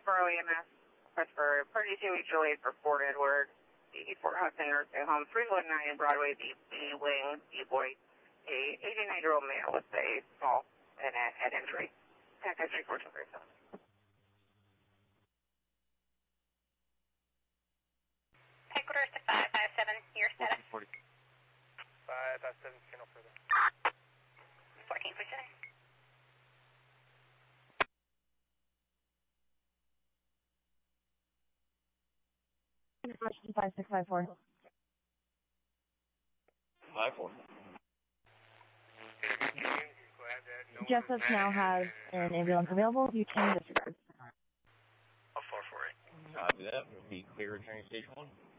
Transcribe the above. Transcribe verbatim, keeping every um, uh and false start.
Foxborough E M S, request for party two weeks delayed for Fort Edward, the Fort Hudson Nursing Home, three one nine Broadway, B B Wing, B Boy, a eighty-nine-year-old male with a small and a head injury. ten three four two three seven. Ecuador to five five seven, your status. five five seven, channel further. fourteen forty-seven. five six five four. five four. Jessup now has an ambulance available. You can disregard. Oh, four four eight. Copy that. We'll be clear returning station one.